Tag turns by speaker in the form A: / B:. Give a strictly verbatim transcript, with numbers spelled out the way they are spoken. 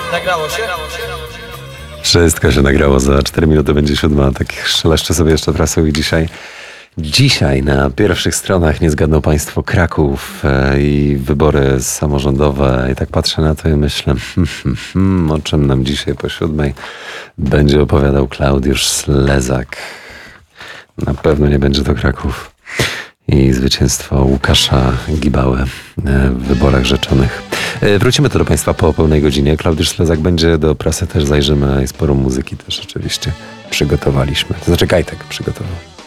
A: Nagrało się?
B: Wszystko się nagrało, za cztery minuty będzie siódma. Tak szeleszczę sobie jeszcze trasą i dzisiaj Dzisiaj na pierwszych stronach nie zgadną Państwo Kraków e, i wybory samorządowe. I tak patrzę na to i myślę, hmm, hmm, hmm, o czym nam dzisiaj po siódmej będzie opowiadał Klaudiusz Slezak. Na pewno nie będzie to Kraków i zwycięstwo Łukasza Gibały w wyborach rzeczonych. Wrócimy to do Państwa po pełnej godzinie. Klaudiusz Slezak będzie, do prasy też zajrzymy i sporo muzyki też oczywiście przygotowaliśmy. To znaczy Kajtek przygotował.